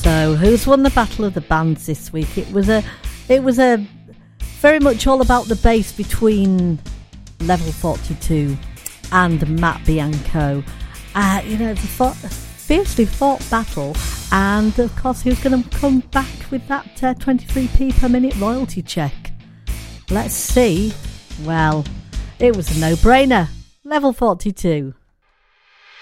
So, who's won the Battle of the Bands this week? It was a very much all about the bass between Level 42 and Matt Bianco. It's a fiercely fought battle, and of course, who's going to come back with that 23p per minute royalty check? Let's see. Well, it was a no-brainer. Level 42.